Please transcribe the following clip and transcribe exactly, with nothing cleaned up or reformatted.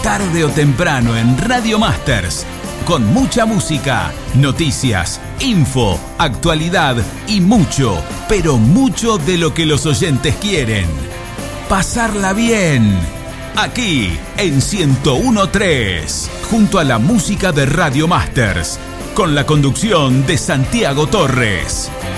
tarde o temprano en Radio Masters, con mucha música, noticias, info, actualidad y mucho, pero mucho de lo que los oyentes quieren. Pasarla bien, aquí en ciento uno punto tres, junto a la música de Radio Masters, con la conducción de Santiago Torres.